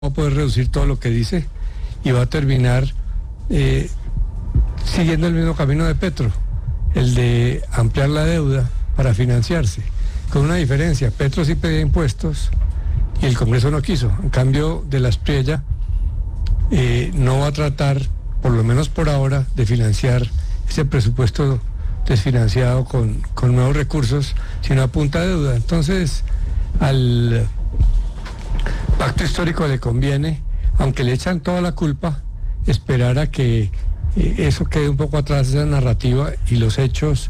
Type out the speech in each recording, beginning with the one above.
va a poder reducir todo lo que dice y va a terminar siguiendo el mismo camino de Petro, el de ampliar la deuda para financiarse, con una diferencia: Petro sí pedía impuestos y el Congreso no quiso. En cambio, de la Espriella no va a tratar, por lo menos por ahora, de financiar ese presupuesto desfinanciado con nuevos recursos, sino a punta de deuda. Entonces, al pacto histórico le conviene, aunque le echan toda la culpa, esperar a que eso quede un poco atrás, esa narrativa, y los hechos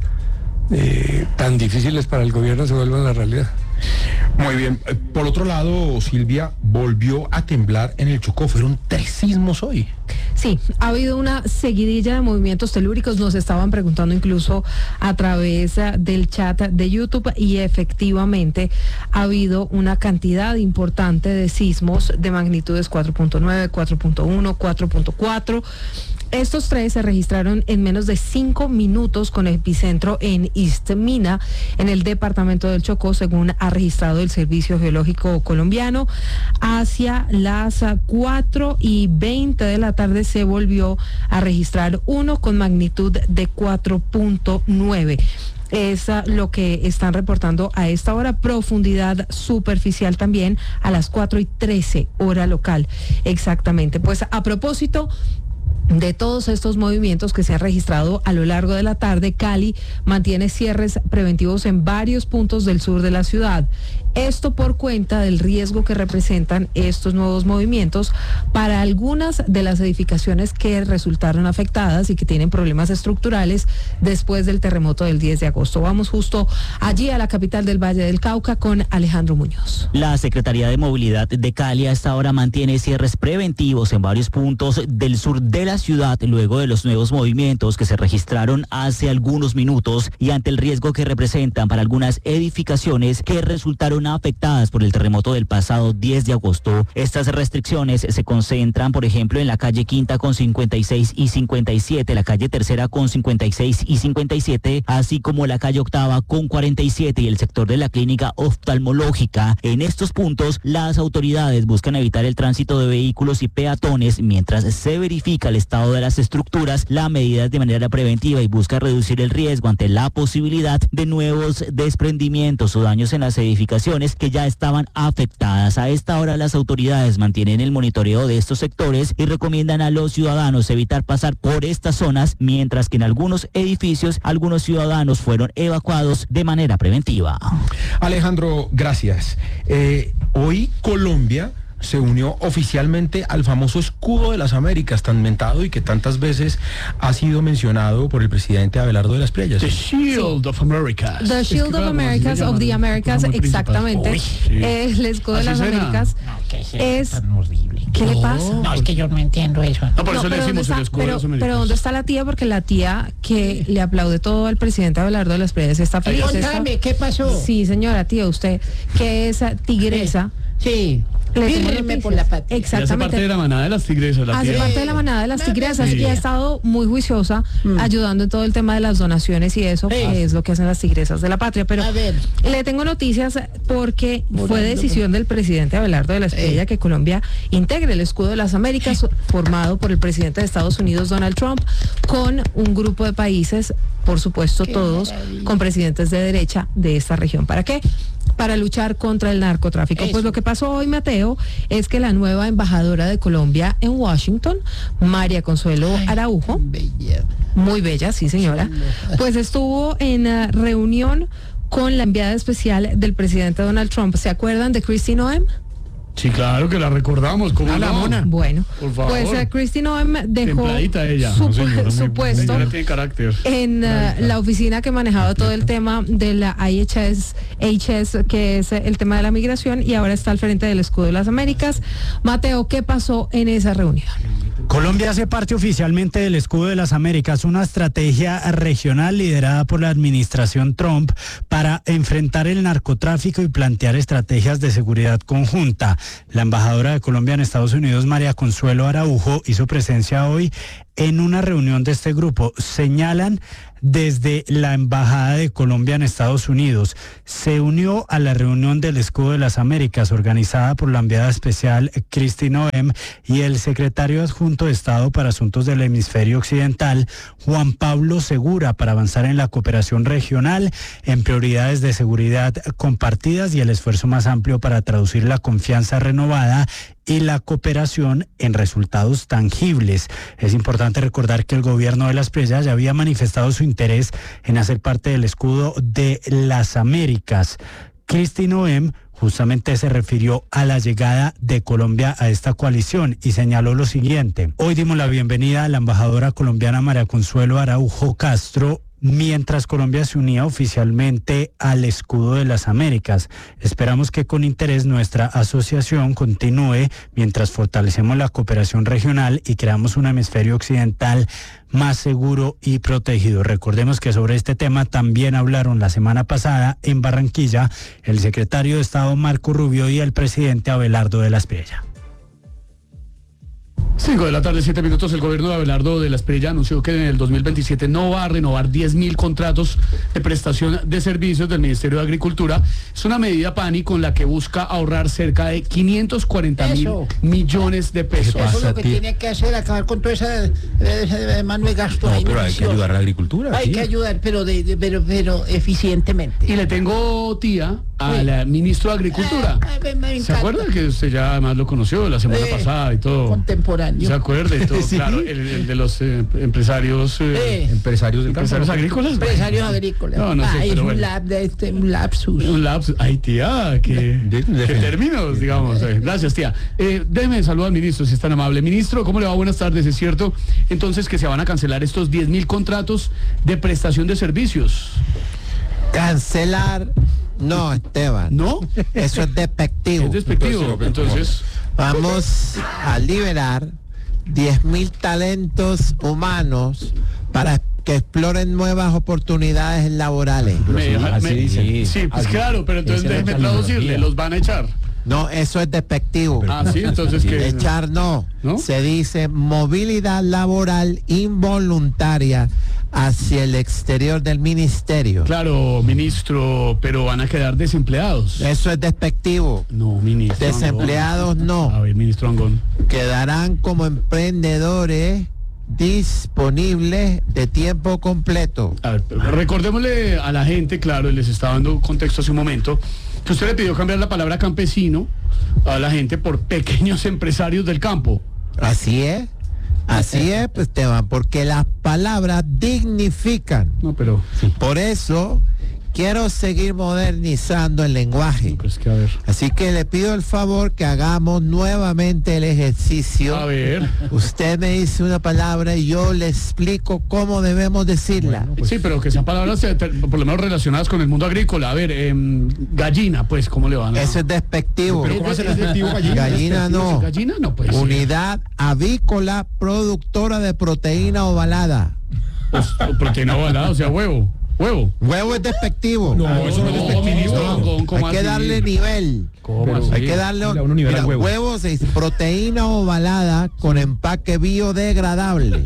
tan difíciles para el gobierno se vuelvan la realidad. Muy bien. Por otro lado, Silvia, volvió a temblar en el Chocó. Fueron 3 sismos hoy. Sí, ha habido una seguidilla de movimientos telúricos. Nos estaban preguntando incluso a través del chat de YouTube, y efectivamente ha habido una cantidad importante de sismos de magnitudes 4.9, 4.1, 4.4. Estos 3 se registraron en menos de 5 minutos, con epicentro en Istmina, en el departamento del Chocó, según ha registrado el Servicio Geológico Colombiano. Hacia las 4:20 de la tarde se volvió a registrar uno con magnitud de 4.9. Es lo que están reportando a esta hora. Profundidad superficial también a las 4:13 hora local. Exactamente. Pues a propósito de todos estos movimientos que se han registrado a lo largo de la tarde, Cali mantiene cierres preventivos en varios puntos del sur de la ciudad. Esto por cuenta del riesgo que representan estos nuevos movimientos para algunas de las edificaciones que resultaron afectadas y que tienen problemas estructurales después del terremoto del 10 de agosto. Vamos justo allí a la capital del Valle del Cauca con Alejandro Muñoz. La Secretaría de Movilidad de Cali a esta hora mantiene cierres preventivos en varios puntos del sur de la ciudad, luego de los nuevos movimientos que se registraron hace algunos minutos y ante el riesgo que representan para algunas edificaciones que resultaron afectadas por el terremoto del pasado 10 de agosto. Estas restricciones se concentran, por ejemplo, en la calle Quinta con 56 y 57, la calle Tercera con 56 y 57, así como la calle Octava con 47 y el sector de la clínica oftalmológica. En estos puntos, las autoridades buscan evitar el tránsito de vehículos y peatones mientras se verifica el estado de las estructuras. La medida es de manera preventiva y busca reducir el riesgo ante la posibilidad de nuevos desprendimientos o daños en las edificaciones que ya estaban afectadas. A esta hora las autoridades mantienen el monitoreo de estos sectores y recomiendan a los ciudadanos evitar pasar por estas zonas, mientras que en algunos edificios algunos ciudadanos fueron evacuados de manera preventiva. Alejandro, gracias. Hoy Colombia se unió oficialmente al famoso escudo de las Américas, tan mentado y que tantas veces ha sido mencionado por el presidente Abelardo de las Espriellas. The Shield of Americas. The Shield of Americas, of the Americas, exactamente. Sí. El escudo de las Américas. No, que es tan horrible. ¿Qué le pasa? No, es que yo no entiendo eso. No, por eso le decimos el escudo de las Américas. Pero ¿dónde está la tía? Porque la tía que le aplaude todo al presidente Abelardo de las Espriellas está feliz. Contame, ¿qué pasó? Sí, señora, tía, usted que es tigresa. Sí. Fírreme por la patria. Exactamente. Hace parte de la manada de las tigresas. Hace parte de la manada de las tigresas y ha estado muy juiciosa ayudando en todo el tema de las donaciones y eso, que es lo que hacen las tigresas de la patria. Pero le tengo noticias porque fue decisión del presidente Abelardo de la Espriella que Colombia integre el escudo de las Américas, formado por el presidente de Estados Unidos, Donald Trump, con un grupo de países, por supuesto todos con presidentes de derecha de esta región. ¿Para qué? Para luchar contra el narcotráfico. Pues lo que pasó hoy, Mateo, es que la nueva embajadora de Colombia en Washington, María Consuelo Araujo, muy bella, sí señora, pues estuvo en reunión con la enviada especial del presidente Donald Trump. ¿Se acuerdan de Kristi Noem? Sí, claro que la recordamos, como la mona. Bueno, por favor. Pues Kristi Noem dejó ella. su puesto tiene carácter. en la oficina que manejaba todo el tema de la IHS, que es el tema de la migración, y ahora está al frente del escudo de las Américas. Mateo, ¿qué pasó en esa reunión? Colombia hace parte oficialmente del Escudo de las Américas, una estrategia regional liderada por la administración Trump para enfrentar el narcotráfico y plantear estrategias de seguridad conjunta. La embajadora de Colombia en Estados Unidos, María Consuelo Araujo, hizo presencia hoy en una reunión de este grupo. Señalan desde la Embajada de Colombia en Estados Unidos. Se unió a la reunión del Escudo de las Américas organizada por la enviada especial Kristi Noem y el secretario adjunto de Estado para Asuntos del Hemisferio Occidental, Juan Pablo Segura, para avanzar en la cooperación regional, en prioridades de seguridad compartidas y el esfuerzo más amplio para traducir la confianza renovada y la cooperación en resultados tangibles. Es importante recordar que el gobierno de las Espriella ya había manifestado su interés en hacer parte del Escudo de las Américas. Kristi Noem justamente se refirió a la llegada de Colombia a esta coalición y señaló lo siguiente: hoy dimos la bienvenida a la embajadora colombiana María Consuelo Araujo Castro, mientras Colombia se unía oficialmente al Escudo de las Américas. Esperamos que con interés nuestra asociación continúe mientras fortalecemos la cooperación regional y creamos un hemisferio occidental más seguro y protegido. Recordemos que sobre este tema también hablaron la semana pasada en Barranquilla el secretario de Estado Marco Rubio y el presidente Abelardo de la Espriella. 5 de la tarde, 7 minutos. El gobierno de Abelardo de la Espriella anunció que en el 2027 no va a renovar 10.000 contratos de prestación de servicios del Ministerio de Agricultura. Es una medida, Pani, con la que busca ahorrar cerca de 540.000 millones de pesos. Eso es lo que tiene que hacer, acabar con toda esa mano de gasto. No, pero hay que ayudar a la agricultura. Hay que ayudar, pero eficientemente. Y le tengo, tía, al ministro de Agricultura. ¿Se acuerda que usted ya además lo conoció la semana pasada y todo? Contemporáneo. ¿Se acuerda y todo? Sí. Claro, el de los empresarios... empresarios agrícolas. Empresarios agrícolas. No sé, es pero un, bueno. un lapsus. Un lapsus. Ay, tía, qué términos, digamos. Gracias, tía. Déjeme saludar al ministro, si es tan amable. Ministro, ¿cómo le va? Buenas tardes. ¿Es cierto entonces que se van a cancelar estos 10.000 contratos de prestación de servicios? Cancelar... No, Esteban. ¿No? Eso es despectivo. Es despectivo. Entonces... Vamos a liberar 10.000 talentos humanos para que exploren nuevas oportunidades laborales. Sí, pues claro, pero entonces déjeme traducirle, los van a echar. No, eso es despectivo. Sí, entonces ¿qué? Echar no. Se dice movilidad laboral involuntaria hacia el exterior del ministerio. Claro, ministro, pero van a quedar desempleados. Eso es despectivo. No, ministro. Desempleados Angón. no. A ver, ministro Angón. Quedarán como emprendedores disponibles de tiempo completo. A ver, recordémosle a la gente, claro, y les estaba dando contexto hace un momento, que usted le pidió cambiar la palabra campesino a la gente por pequeños empresarios del campo. Así es, pues, Esteban, porque las palabras dignifican. No, pero... Sí. Por eso quiero seguir modernizando el lenguaje. Pues que a ver. Así que le pido el favor que hagamos nuevamente el ejercicio. A ver. Usted me dice una palabra y yo le explico cómo debemos decirla. Bueno, pues, sí, pero que sean palabras por lo menos relacionadas con el mundo agrícola. A ver, gallina, pues, ¿cómo le van a...? Eso es despectivo. ¿Pero cómo va a ser despectivo gallina? Gallina no. Gallina no, pues. Unidad avícola productora de proteína ovalada. Pues, proteína ovalada, o sea, huevo. Huevo es despectivo. No, eso no es despectivo. Hay que darle nivel. Hay que darle un nivel al huevo. Huevos es proteína ovalada con empaque biodegradable.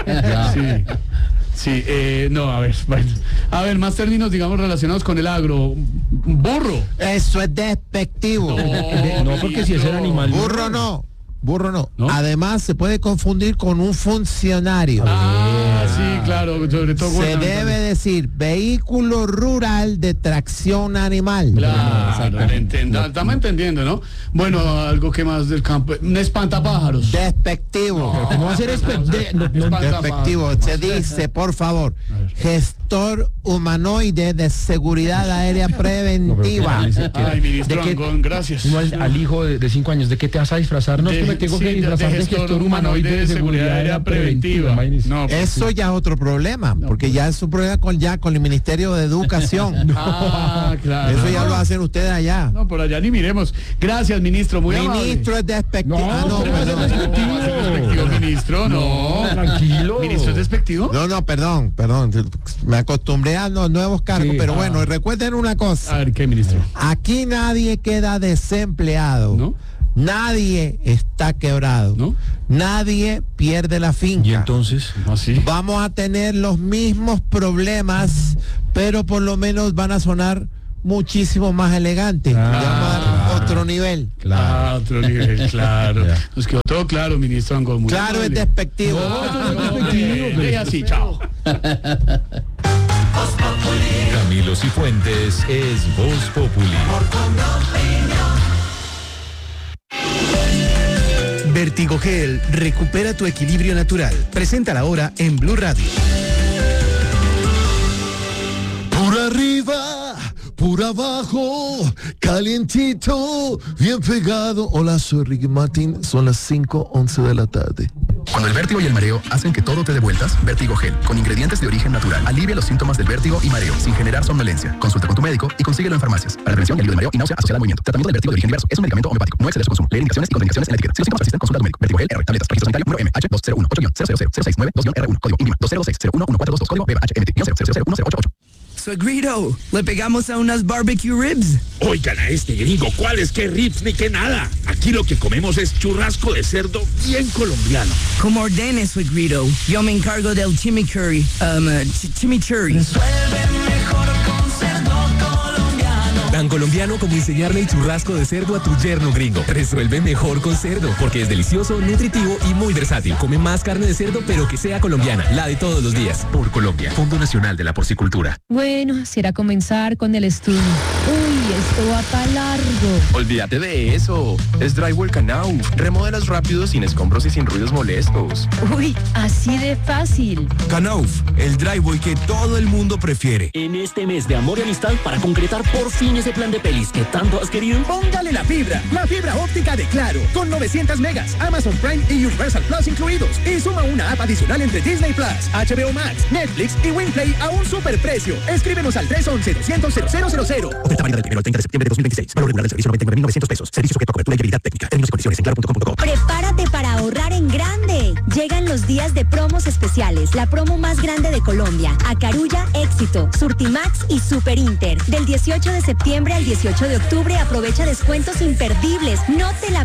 Sí, no, a ver, bueno. A ver, más términos, digamos, relacionados con el agro. Burro. Eso es despectivo. No, porque si es el animal. Burro no. Además se puede confundir con un funcionario. Sí, claro, sobre todo. Se debe decir vehículo rural de tracción animal. Claro, estamos entendiendo, ¿no? Bueno, algo que más del campo. Un espantapájaros. Despectivo. ¿Cómo va a ser despectivo? Se dice, por favor, gestor humanoide de seguridad aérea preventiva. Ay, ministro Angón, gracias. Al hijo de 5 años, ¿de qué te vas a disfrazar? No, me tengo que disfrazar de gestor humanoide de seguridad aérea preventiva. No, eso ya es otro problema, porque ya es un problema con el Ministerio de Educación. Claro. Eso ya lo hacen ustedes allá. No, por allá ni miremos. Gracias, ministro, muy amable. Ministro es despectivo. Despectivo, ministro, no. Tranquilo. ¿Ministro es despectivo? No, perdón. Me acostumbré a los nuevos cargos, pero bueno, recuerden una cosa. A ver, ¿qué, ministro? Aquí nadie queda desempleado. ¿No? Nadie está quebrado. ¿No? Nadie pierde la finca. Y entonces, vamos a tener los mismos problemas, pero por lo menos van a sonar muchísimo más elegantes. Vamos a dar otro nivel. Claro. Otro nivel, claro. Nos quedó todo claro, ministro Angol. Claro, es despectivo. Deje así, chao. Camilo Cifuentes es Voz Populi. Vertigogel recupera tu equilibrio natural. Presenta la hora en Blue Radio. Por arriba, por abajo, calientito, bien pegado. Hola, soy Ricky Martin, son las 5:11 de la tarde. Cuando el vértigo y el mareo hacen que todo te dé vueltas, Vertigogel, con ingredientes de origen natural, alivia los síntomas del vértigo y mareo sin generar somnolencia. Consulta con tu médico y consíguelo en farmacias. Para prevención y alivio de mareo y náusea asociada al movimiento. Tratamiento del vértigo de origen diverso. Es un medicamento homeopático. No excede su consumo. Leer indicaciones y contraindicaciones en la etiqueta. Si los síntomas persisten, consulta a tu médico. Vertigogel R. Tabletas. Registro sanitario número MH2018-0000692-R1. Código INVIMA 206-0114222. Código BHMT-0000188. Suegrito, ¿le pegamos a unas barbecue ribs? Oigan a este gringo, ¿cuáles qué ribs ni qué nada? Aquí lo que comemos es churrasco de cerdo bien colombiano. Como ordene, Suegrito. Yo me encargo del chimichurri. Chimichurri. Tan colombiano como enseñarle el churrasco de cerdo a tu yerno gringo. Resuelve mejor con cerdo, porque es delicioso, nutritivo y muy versátil. Come más carne de cerdo, pero que sea colombiana, la de todos los días. Por Colombia, Fondo Nacional de la Porcicultura. Bueno, será comenzar con el estudio. Uy, esto va para largo. Olvídate de eso. Es Drywall Knauf. Remodelas rápido, sin escombros y sin ruidos molestos. Uy, así de fácil. Knauf, el drywall que todo el mundo prefiere. En este mes de amor y amistad, para concretar por fin ese plan de pelis que tanto has querido, póngale la fibra óptica de Claro, con 900 megas, Amazon Prime y Universal Plus incluidos, y suma una app adicional entre Disney Plus, HBO Max, Netflix y Winplay a un superprecio. Escríbenos al 311-200-0000. Oferta válida del 1 al 30 de septiembre de 2026. Valor regular del servicio 99.900 pesos. Servicio sujeto a cobertura y habilidad técnica. Términos y condiciones en claro.com.co. Prepárate para ahorrar en grande. Llegan los días de promos especiales. La promo más grande de Colombia. Acarulla, Éxito, Surtimax y Super Inter. Del 18 de septiembre al 18 de octubre aprovecha descuentos imperdibles. No te la